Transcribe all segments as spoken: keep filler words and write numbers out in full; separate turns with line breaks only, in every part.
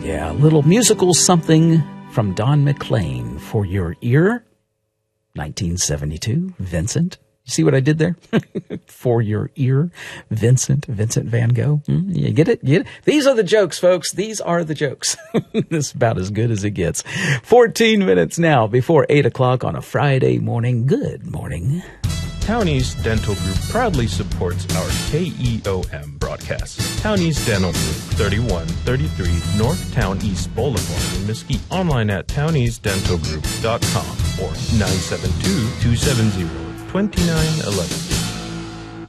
Yeah, a little musical something from Don McLean for your ear. nineteen seventy-two, Vincent. You see what I did there? For your ear, Vincent, Vincent Van Gogh. Mm, you get it? Get it? These are the jokes, folks. These are the jokes. This is about as good as it gets. fourteen minutes now before eight o'clock on a Friday morning. Good morning.
Townies Dental Group proudly supports our K E O M broadcast. Townies Dental Group, thirty-one thirty-three North Town East Boulevard in Mesquite. Online at townies dental group dot com or nine seven two, two seven zero, two nine one one.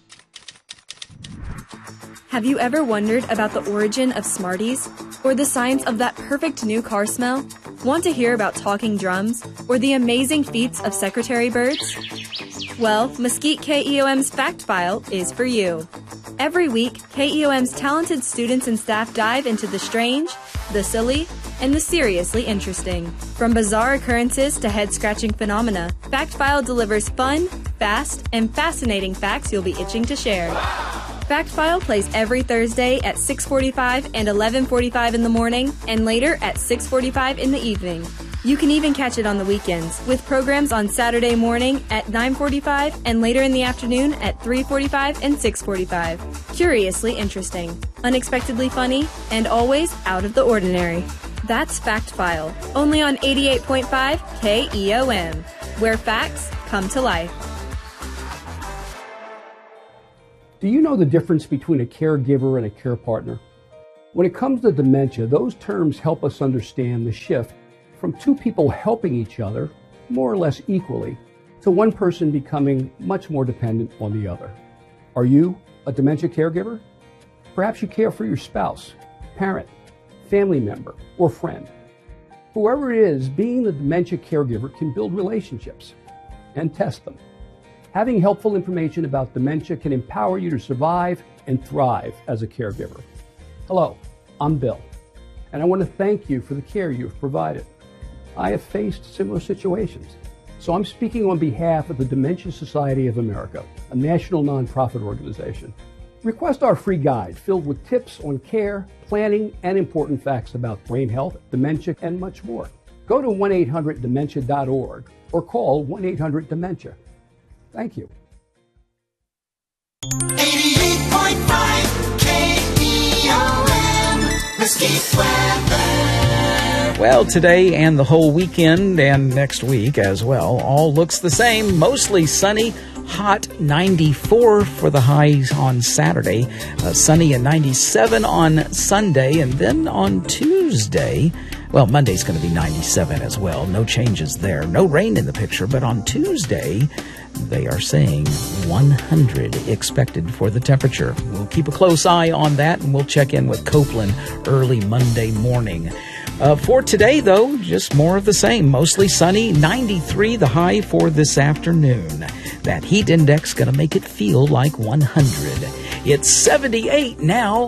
Have you ever wondered about the origin of Smarties? Or the science of that perfect new car smell? Want to hear about talking drums? Or the amazing feats of secretary birds? Well, Mesquite K E O M's Fact File is for you. Every week, K E O M's talented students and staff dive into the strange, the silly, and the seriously interesting. From bizarre occurrences to head-scratching phenomena, Fact File delivers fun, fast, and fascinating facts you'll be itching to share. Fact File plays every Thursday at six forty-five and eleven forty-five in the morning, and later at six forty-five in the evening. You can even catch it on the weekends, with programs on Saturday morning at nine forty-five and later in the afternoon at three forty-five and six forty-five. Curiously interesting, unexpectedly funny, and always out of the ordinary. That's Fact File, only on eighty-eight point five K E O M, where facts come to life.
Do you know the difference between a caregiver and a care partner? When it comes to dementia, those terms help us understand the shift from two people helping each other, more or less equally, to one person becoming much more dependent on the other. Are you a dementia caregiver? Perhaps you care for your spouse, parent, family member, or friend. Whoever it is, being the dementia caregiver can build relationships and test them. Having helpful information about dementia can empower you to survive and thrive as a caregiver. Hello, I'm Bill, and I want to thank you for the care you've provided. I have faced similar situations, so I'm speaking on behalf of the Dementia Society of America, a national nonprofit organization. Request our free guide filled with tips on care, planning, and important facts about brain health, dementia, and much more. Go to one eight hundred dementia dot org or call one eight hundred dementia. Thank you.
eighty-eight point five K E O M, Mesquite weather.
Well, today and the whole weekend and next week as well, all looks the same. Mostly sunny, hot, ninety-four for the highs on Saturday, uh, sunny and ninety-seven on Sunday, and then on Tuesday, well, Monday's going to be ninety-seven as well. No changes there. No rain in the picture, but on Tuesday, they are saying one hundred expected for the temperature. We'll keep a close eye on that, and we'll check in with Copeland early Monday morning. Uh, for today, though, just more of the same. Mostly sunny, ninety-three the high for this afternoon. That heat index going to make it feel like one hundred. It's seventy-eight now.